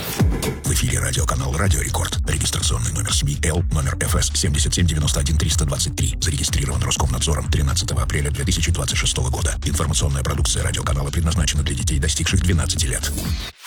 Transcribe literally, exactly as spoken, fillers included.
В эфире радиоканал «Радио Рекорд». Регистрационный номер эс би эл, номер эф эс семь семь девять один три два три. Зарегистрирован Роскомнадзором тринадцатого апреля две тысячи двадцать шестого года. Информационная продукция радиоканала предназначена для детей, достигших двенадцати лет.